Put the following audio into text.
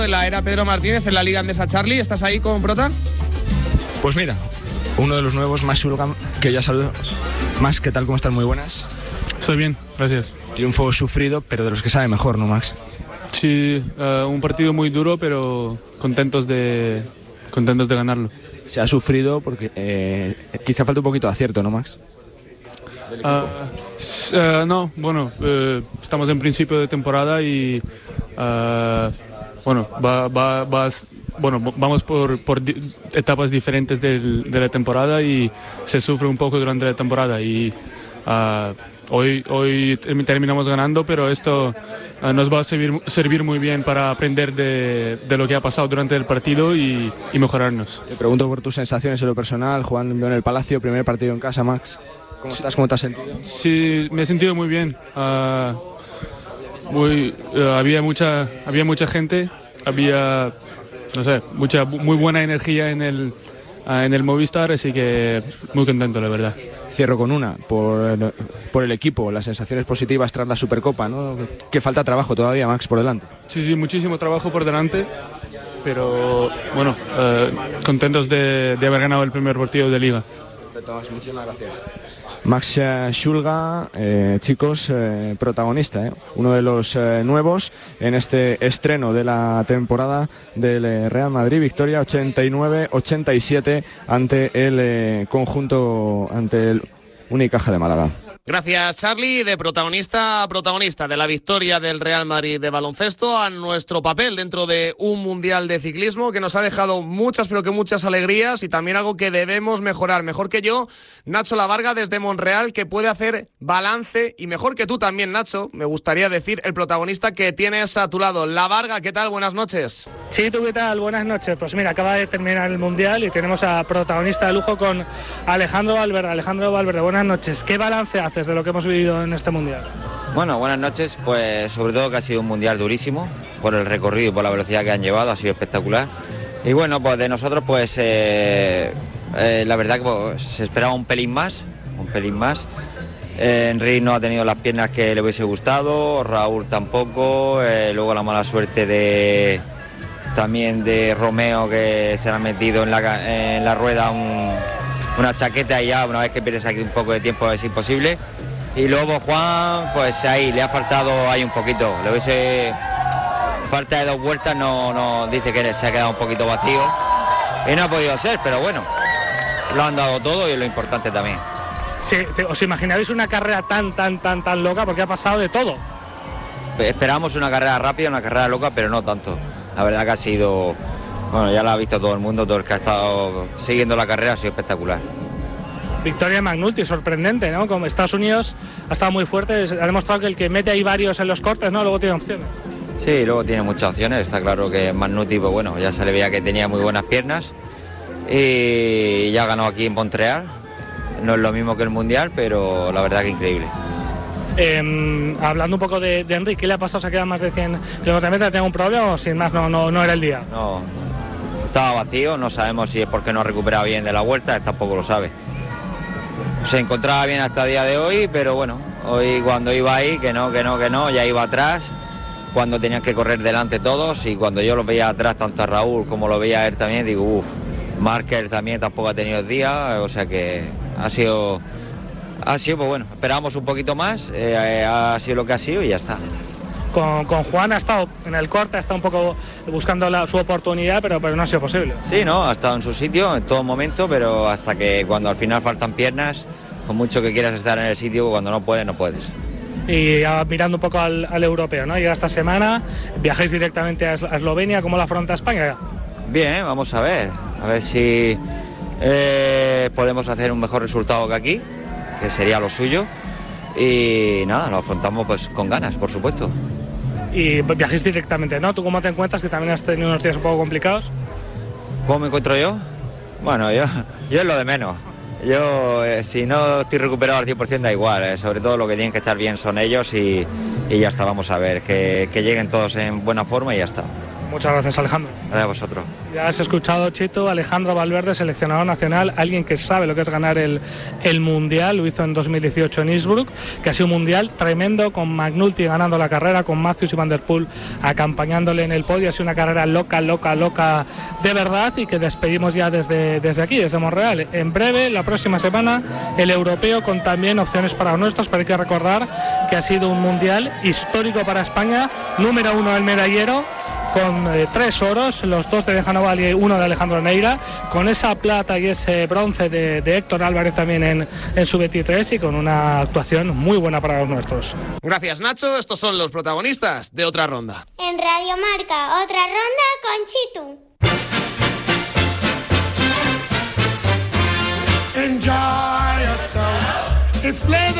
de la era Pedro Martínez en la Liga Andesa. Charly, ¿estás ahí con Prota? Pues mira, uno de los nuevos, Max Schulga, que ya saludo. Max, ¿qué tal? ¿Cómo estás? Muy buenas. Estoy bien, gracias. Triunfo sufrido, pero de los que sabe mejor, ¿no, Max? Sí, un partido muy duro, pero contentos de ganarlo. Se ha sufrido porque quizá falta un poquito de acierto, ¿no, Max? No, bueno, estamos en principio de temporada y bueno, vamos por etapas diferentes de la temporada y se sufre un poco durante la temporada y hoy terminamos ganando, pero esto nos va a servir muy bien para aprender de lo que ha pasado durante el partido y mejorarnos. Te pregunto por tus sensaciones en lo personal, jugando en el Palacio, primer partido en casa, Max. ¿Cómo estás? ¿Cómo te has sentido? Sí, me he sentido muy bien. Había mucha gente, había, no sé, muy buena energía en el Movistar, así que muy contento, la verdad. Cierro con una, por el equipo, las sensaciones positivas tras la Supercopa, ¿no? Que falta trabajo todavía, Max, por delante. Sí, muchísimo trabajo por delante, pero bueno, contentos de haber ganado el primer partido de Liga. Perfecto, Max, muchísimas gracias. Max Schulga, chicos, protagonista, uno de los nuevos en este estreno de la temporada del Real Madrid, victoria 89-87 ante el conjunto, ante el Unicaja de Málaga. Gracias, Charly. De protagonista a protagonista de la victoria del Real Madrid de baloncesto a nuestro papel dentro de un mundial de ciclismo que nos ha dejado muchas, pero que muchas alegrías y también algo que debemos mejorar. Mejor que yo, Nacho Lavarga desde Monreal, que puede hacer balance, y mejor que tú también, Nacho, me gustaría decir, el protagonista que tienes a tu lado. Lavarga, ¿qué tal? Buenas noches. Sí, ¿tú qué tal? Buenas noches. Pues mira, acaba de terminar el mundial y tenemos a protagonista de lujo con Alejandro Valverde. Alejandro Valverde, buenas noches. ¿Qué balance haces de lo que hemos vivido en este mundial? Bueno, buenas noches. Pues sobre todo que ha sido un mundial durísimo por el recorrido y por la velocidad que han llevado, ha sido espectacular. Y bueno, pues de nosotros pues la verdad que pues, se esperaba un pelín más. Henry no ha tenido las piernas que le hubiese gustado, Raúl tampoco, luego la mala suerte también de Romeo, que se le ha metido en la rueda una chaqueta y ya una vez que pierdes aquí un poco de tiempo es imposible. Y luego Juan, pues ahí le ha faltado ahí un poquito, le hubiese falta de 2 vueltas, no dice que se ha quedado un poquito vacío y no ha podido ser, pero bueno, lo han dado todo y es lo importante también. Sí, ¿os imagináis una carrera tan loca? Porque ha pasado de todo. Esperamos una carrera rápida, una carrera loca, pero no tanto. La verdad que ha sido, bueno, ya la ha visto todo el mundo, todo el que ha estado siguiendo la carrera, ha sido espectacular. Victoria Magnulti, sorprendente, ¿no? Como Estados Unidos ha estado muy fuerte, ha demostrado que el que mete ahí varios en los cortes, ¿no? Luego tiene opciones. Sí, luego tiene muchas opciones, está claro que Magnuti, pues bueno, ya se le veía que tenía muy buenas piernas y ya ganó aquí en Montreal. No es lo mismo que el Mundial, pero la verdad que increíble. Hablando un poco de Henry, ¿qué le ha pasado? ¿Se ha quedado más de 100 kilómetros de meta? ¿Tiene algún problema o sin más no era el día? No, estaba vacío, no sabemos si es porque no ha recuperado bien de la vuelta, él tampoco lo sabe. Se encontraba bien hasta el día de hoy, pero bueno, hoy cuando iba ahí, que no, ya iba atrás, cuando tenían que correr delante todos, y cuando yo lo veía atrás, tanto a Raúl como lo veía a él también, digo, Marker también tampoco ha tenido el día, o sea que ha sido pues bueno, esperábamos un poquito más, ha sido lo que ha sido y ya está. Con Juan ha estado en el corte, ha estado un poco buscando su oportunidad, pero no ha sido posible. Sí, no, ha estado en su sitio en todo momento, pero hasta que cuando al final faltan piernas, con mucho que quieras estar en el sitio, cuando no puedes, no puedes. Y mirando un poco al europeo, ¿no? Llega esta semana, viajáis directamente a Eslovenia, ¿cómo la afronta España? Bien, vamos a ver si podemos hacer un mejor resultado que aquí, que sería lo suyo, y nada, lo afrontamos pues con ganas, por supuesto. Y viajáis directamente, ¿no? ¿Tú cómo te encuentras, que también has tenido unos días un poco complicados? ¿Cómo me encuentro yo? Bueno, yo es lo de menos. Yo, si no estoy recuperado al 100% da igual, sobre todo lo que tienen que estar bien son ellos y ya está, vamos a ver, que lleguen todos en buena forma y ya está. Muchas gracias, Alejandro. Gracias a vosotros. Ya has escuchado, Chito, Alejandro Valverde, seleccionador nacional, alguien que sabe lo que es ganar el Mundial, lo hizo en 2018 en Innsbruck, que ha sido un Mundial tremendo, con McNulty ganando la carrera, con Matthews y Van der Poel acompañándole en el podio. Ha sido una carrera loca de verdad, y que despedimos ya desde aquí, desde Montreal. En breve, la próxima semana, el europeo, con también opciones para nuestros, pero hay que recordar que ha sido un Mundial histórico para España, número 1 del medallero, con 3 oros, los 2 de Dejano Val y 1 de Alejandro Neira, con esa plata y ese bronce de Héctor Álvarez también en su 23, y con una actuación muy buena para los nuestros. Gracias, Nacho. Estos son los protagonistas de Otra Ronda. En Radio Marca, Otra Ronda con Chitu. Enjoy yourself. It's later.